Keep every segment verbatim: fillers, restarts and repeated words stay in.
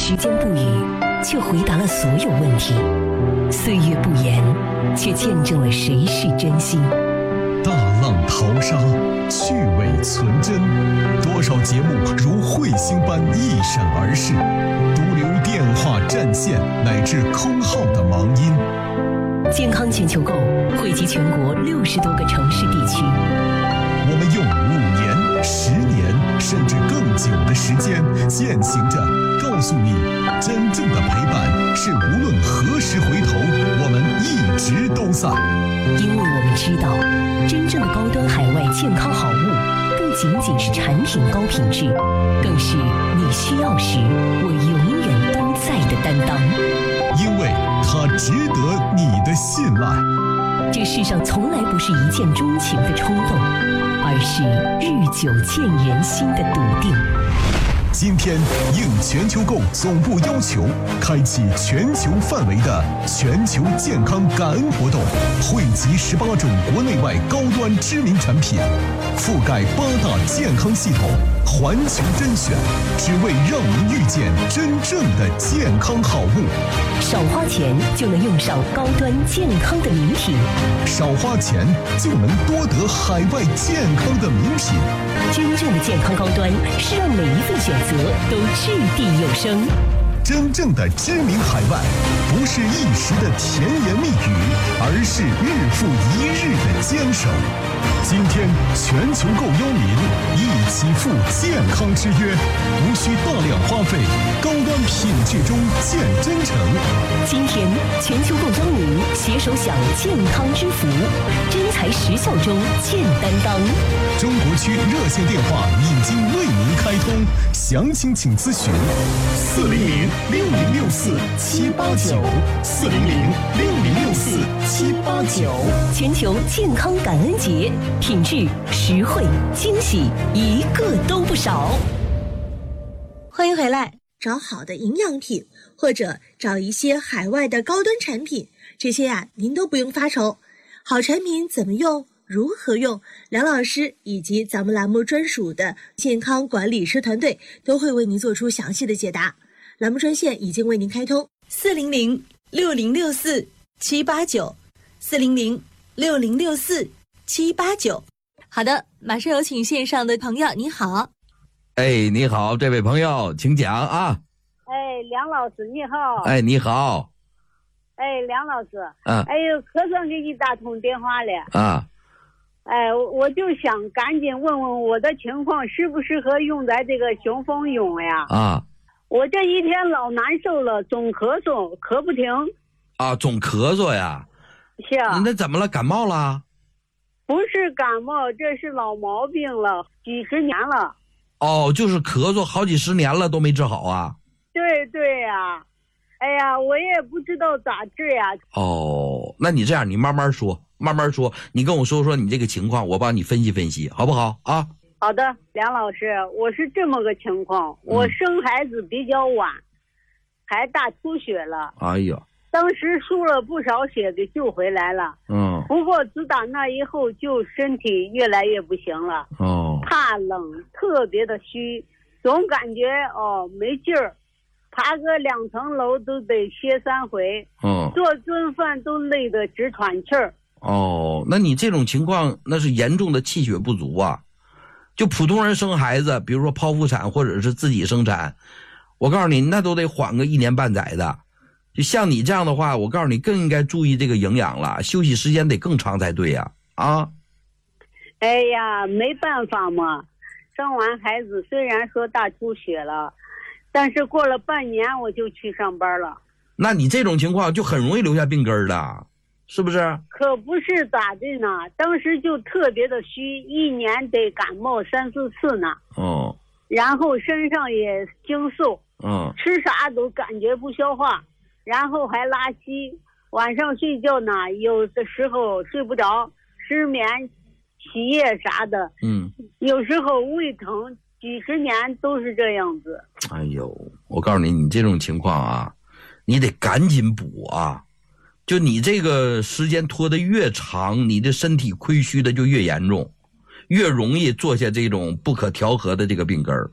时间不语，却回答了所有问题；岁月不言，却见证了谁是真心。 大浪淘沙，趣味存真，多少节目如彗星般一闪而逝，独留电话占线乃至空号的盲音。 健康全球购汇集全国六十多个城市地区， 我们用五年、十年甚至更久的时间，践行着告诉你，真正的陪伴是无论何时回头，我们一直都在。 因为我们知道，真正的高端海外健康好物，不仅仅是产品高品质，更是你需要时我永远都在的担当。 因为它值得你的信赖。 这世上从来不是一见钟情的冲动，而是日久见人心的笃定。 今天应全球购总部要求，开启全球范围的全球健康感恩活动，汇集十八种国内外高端知名产品，覆盖八大健康系统，环球甄选，只为让您遇见真正的健康好物。 少花钱就能用上高端健康的名品， 少花钱就能多得海外健康的名品。 真正的健康高端是让每一份选择都掷地有声。 真正的知名海外，不是一时的甜言蜜语，而是日复一日的坚守。今天全球购邀您一起赴健康之约，无需大量花费，高端品质中见真诚。 今天全球购邀您携手享健康之福，真材实效中见担当。 中国区热线电话已经为您开通，详情请咨询四零零六零六四七八九四零零六零六四七八九。 全球健康感恩节，品质、实惠、惊喜，一个都不少。 欢迎回来。找好的营养品，或者找一些海外的高端产品，这些呀、啊、您都不用发愁。好产品怎么用，如何用，梁老师以及咱们栏目专属的健康管理师团队都会为您做出详细的解答。栏目专线已经为您开通， 四零零六零六四七八九，四零零六零六四七八九。好的，马上有请线上的朋友，你好。 哎，你好，这位朋友，请讲啊。 哎，梁老师你好。 哎，你好。 哎，梁老师。 啊。 哎呦，可算给你打通电话了。 啊。 哎，我就想赶紧问问我的情况适不适合用在这个雄风臃呀？ 啊。 我这一天老难受了，总咳嗽，咳不停。 啊，总咳嗽呀？ 是啊。 那怎么了？感冒了？ 不是感冒，这是老毛病了，几十年了。 哦，就是咳嗽好几十年了都没治好啊？ 对对呀、啊，哎呀，我也不知道咋治呀。 哦，那你这样，你慢慢说，慢慢说，你跟我说说你这个情况，我帮你分析分析，好不好啊？ 好的，梁老师，我是这么个情况，我生孩子比较晚，嗯、还大出血了。 哎呀， 当时输了不少血给救回来了。 嗯。 不过自打那以后，就身体越来越不行了。 哦。 怕冷，特别的虚，总感觉哦没劲儿，爬个两层楼都得歇三回。 嗯。 做顿饭都累得直喘气儿。 哦，那你这种情况那是严重的气血不足啊。就普通人生孩子，比如说剖腹产或者是自己生产，我告诉你，那都得缓个一年半载的。就像你这样的话，我告诉你更应该注意这个营养了，休息时间得更长才对呀。啊。 哎呀，没办法嘛，生完孩子虽然说大出血了，但是过了半年我就去上班了。 那你这种情况就很容易留下病根的，是不是？ 可不是咋的呢，当时就特别的虚，一年得感冒三四次呢。 哦。 然后身上也精瘦。 嗯。 吃啥都感觉不消化，然后还拉稀，晚上睡觉呢，有的时候睡不着，失眠。起夜啥的， 嗯， 有时候胃疼，几十年都是这样子。 哎呦，我告诉你，你这种情况啊，你得赶紧补啊！就你这个时间拖得越长，你的身体亏虚的就越严重，越容易做下这种不可调和的这个病根儿，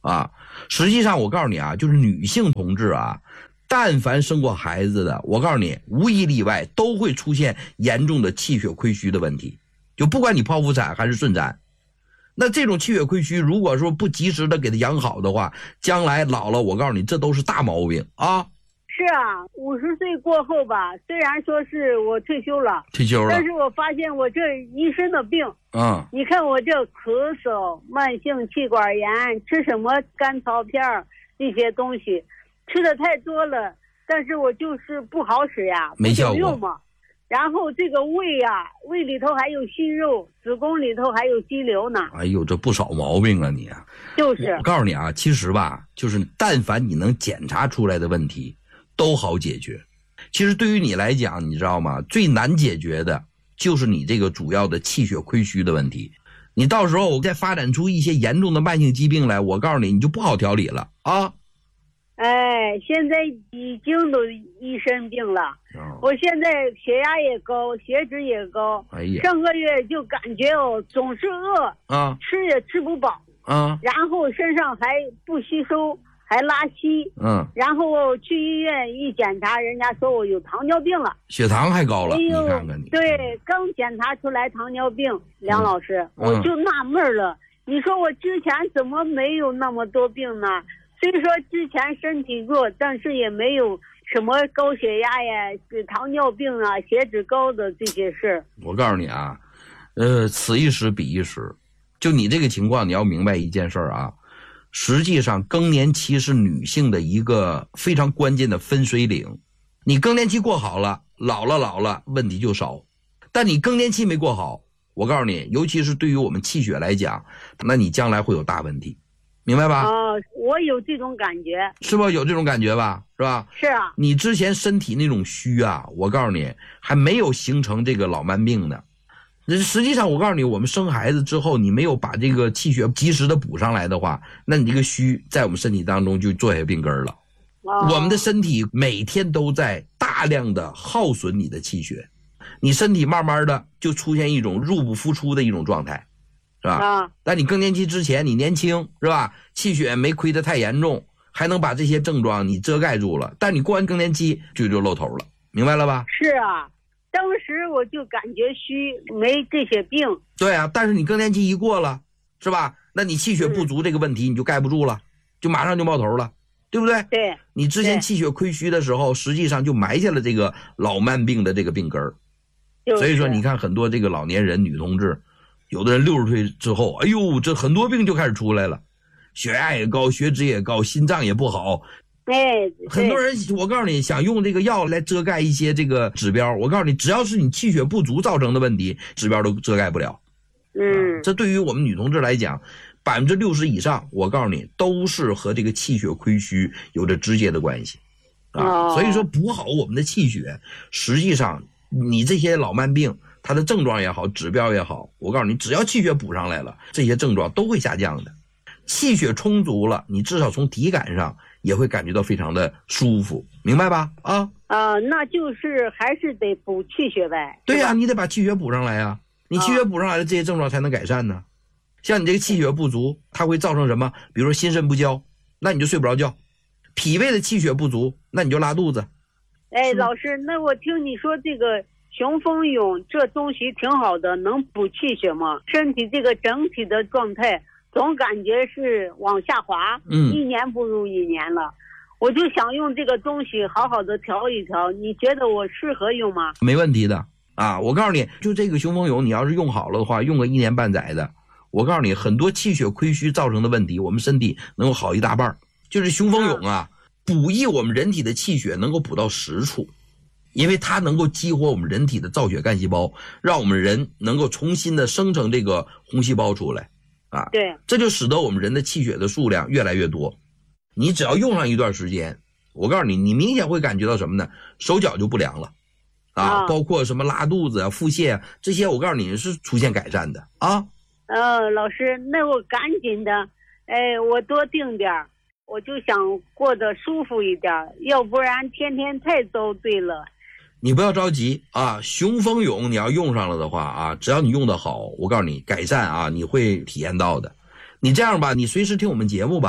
啊。实际上我告诉你啊，就是女性同志啊，但凡生过孩子的，我告诉你无一例外都会出现严重的气血亏虚的问题，就不管你剖腹产还是顺产。那这种气血亏虚如果说不及时的给它养好的话，将来老了我告诉你这都是大毛病啊。 是啊，五十岁过后吧，虽然说是我退休了， 退休了， 但是我发现我这一身的病， 嗯， 你看我这咳嗽、慢性气管炎，吃什么甘草片这些东西，吃的太多了，但是我就是不好使呀， 没效果用嘛。然后这个胃呀、啊，胃里头还有息肉，子宫里头还有肌瘤呢。 哎呦，这不少毛病了你啊！ 就是我告诉你啊，其实吧，就是但凡你能检查出来的问题，都好解决。其实对于你来讲，你知道吗？最难解决的就是你这个主要的气血亏虚的问题。你到时候我再发展出一些严重的慢性疾病来，我告诉你，你就不好调理了啊！ 哎，现在已经都一身病了。哦、我现在血压也高，血脂也高。 哎呀， 上个月就感觉哦，总是饿啊， 吃也吃不饱啊， 然后身上还不吸收，还拉稀。 嗯， 然后去医院一检查，人家说我有糖尿病了， 血糖还高了。哎呦，你看看你。 对，刚检查出来糖尿病，梁老师， 嗯、 我就纳闷了。你说我之前怎么没有那么多病呢？虽说之前身体弱，但是也没有什么高血压呀、糖尿病啊、血脂高的这些事。 我告诉你啊，呃，此一时彼一时。就你这个情况，你要明白一件事啊，实际上更年期是女性的一个非常关键的分水岭。你更年期过好了，老了老了问题就少，但你更年期没过好，我告诉你，尤其是对于我们气血来讲，那你将来会有大问题。明白吧？ 哦，我有这种感觉， 是不是有这种感觉吧？是吧？ 是啊。 你之前身体那种虚啊，我告诉你，还没有形成这个老慢病呢。实际上，我告诉你，我们生孩子之后，你没有把这个气血及时的补上来的话，那你这个虚在我们身体当中就做下病根了。哦、我们的身体每天都在大量的耗损你的气血，你身体慢慢的就出现一种入不敷出的一种状态。是吧？啊！但你更年期之前，你年轻是吧？气血没亏得太严重，还能把这些症状你遮盖住了。但你过完更年期就就露头了，明白了吧？ 是啊，当时我就感觉虚，没这些病。 对啊，但是你更年期一过了，是吧？那你气血不足这个问题你就盖不住了，就马上就冒头了，对不对？ 对。 你之前气血亏虚的时候，实际上就埋下了这个老慢病的这个病根儿。 就是、 所以说，你看很多这个老年人、女同志。有的人六十岁之后，哎呦，这很多病就开始出来了，血压也高，血脂也高，心脏也不好。 哎， 很多人，我告诉你，想用这个药来遮盖一些这个指标，我告诉你，只要是你气血不足造成的问题，指标都遮盖不了。 嗯， 啊、这对于我们女同志来讲，百分之六十以上，我告诉你，都是和这个气血亏虚有着直接的关系。啊， 哦、 所以说补好我们的气血，实际上你这些老慢病。它的症状也好，指标也好，我告诉你，只要气血补上来了，这些症状都会下降的。气血充足了，你至少从体感上也会感觉到非常的舒服，明白吧？啊啊，那就是还是得补气血呗。 对呀、啊，你得把气血补上来呀、啊，你气血补上来了，这些症状才能改善呢。像你这个气血不足，它会造成什么？比如说心肾不交，那你就睡不着觉；脾胃的气血不足，那你就拉肚子。 哎，老师，那我听你说这个。雄风勇这东西挺好的，能补气血吗？身体这个整体的状态总感觉是往下滑， 嗯， 一年不如一年了。我就想用这个东西好好的调一调，你觉得我适合用吗？ 没问题的啊！我告诉你，就这个雄风勇，你要是用好了的话，用个一年半载的，我告诉你，很多气血亏虚造成的问题，我们身体能够好一大半。就是雄风勇啊，补益我们人体的气血能够补到实处。因为它能够激活我们人体的造血干细胞，让我们人能够重新的生成这个红细胞出来，啊， 对， 这就使得我们人的气血的数量越来越多。你只要用上一段时间，我告诉你，你明显会感觉到什么呢？手脚就不凉了，啊，啊包括什么拉肚子啊、腹泻啊，这些我告诉你是出现改善的啊。 呃，老师，那我赶紧的，哎，我多定点，我就想过得舒服一点，要不然天天太遭罪了。 你不要着急啊，雄风勇你要用上了的话啊，只要你用得好，我告诉你改善啊，你会体验到的。你这样吧，你随时听我们节目吧，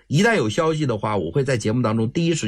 一旦有消息的话，我会在节目当中第一时间